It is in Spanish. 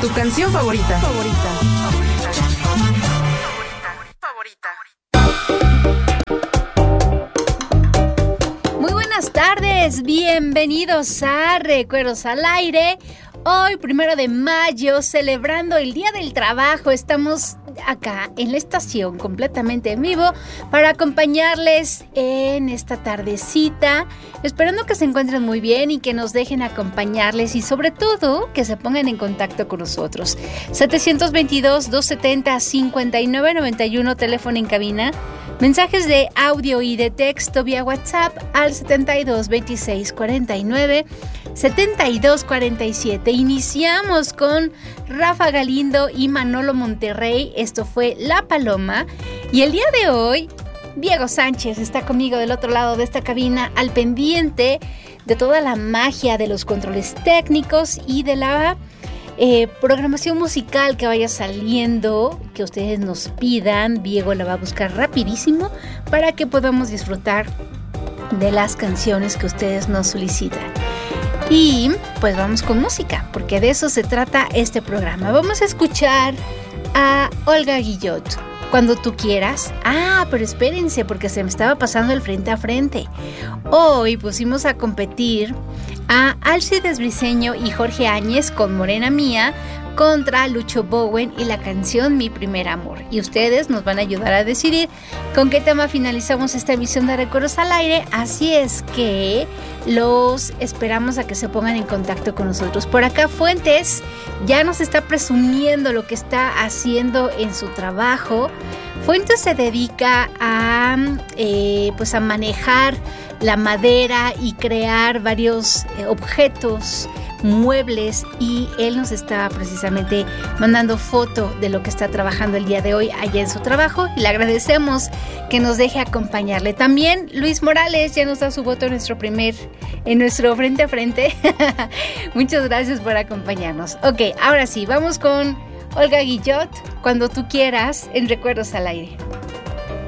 tu canción favorita. Muy buenas tardes, bienvenidos a Recuerdos al Aire. Hoy, 1 de mayo, celebrando el Día del Trabajo, estamos acá en la estación completamente en vivo para acompañarles en esta tardecita, esperando que se encuentren muy bien y que nos dejen acompañarles y sobre todo que se pongan en contacto con nosotros. 722-270-5991, teléfono en cabina. Mensajes de audio y de texto vía WhatsApp al 72-2649-7247. Iniciamos con Rafa Galindo y Manolo Monterrey. Esto fue La Paloma. Y el día de hoy, Diego Sánchez está conmigo del otro lado de esta cabina, al pendiente de toda la magia de los controles técnicos y de la programación musical que vaya saliendo, que ustedes nos pidan. Diego la va a buscar rapidísimo para que podamos disfrutar de las canciones que ustedes nos solicitan. Y pues vamos con música, porque de eso se trata este programa. Vamos a escuchar a Olga Guillot, Cuando tú quieras. Pero espérense, porque se me estaba pasando el frente a frente. Hoy pusimos a competir a Alcides Briceño y Jorge Áñez con Morena Mía contra Lucho Bowen y la canción Mi Primer Amor. Y ustedes nos van a ayudar a decidir con qué tema finalizamos esta emisión de Recuerdos al Aire. Así es que los esperamos a que se pongan en contacto con nosotros. Por acá Fuentes ya nos está presumiendo lo que está haciendo en su trabajo. Fuentes se dedica a manejar la madera y crear varios objetos, muebles, y él nos está precisamente mandando foto de lo que está trabajando el día de hoy allá en su trabajo, y le agradecemos que nos deje acompañarle. También Luis Morales ya nos da su voto en nuestro frente a frente. Muchas gracias por acompañarnos. Ok, ahora sí, vamos con Olga Guillot, Cuando tú quieras, en Recuerdos al Aire.